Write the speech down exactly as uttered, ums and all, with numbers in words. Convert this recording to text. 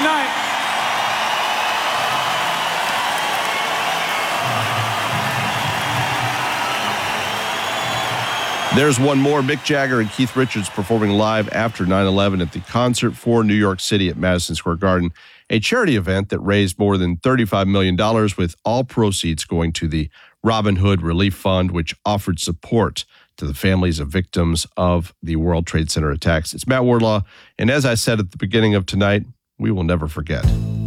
tonight. There's one more. Mick Jagger and Keith Richards performing live after nine eleven at the Concert for New York City at Madison Square Garden, a charity event that raised more than thirty-five million dollars, with all proceeds going to the Robin Hood Relief Fund, which offered support to the families of victims of the World Trade Center attacks. It's Matt Wardlaw, and as I said at the beginning of tonight, we will never forget.